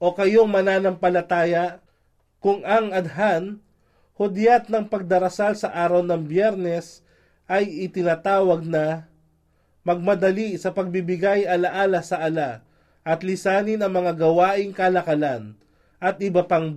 o kayong mananampalataya kung ang adhan, hudyat ng pagdarasal sa araw ng Biyernes ay itinatawag na magmadali sa pagbibigay alaala sa ala at lisanin ang mga gawaing kalakalan at iba pang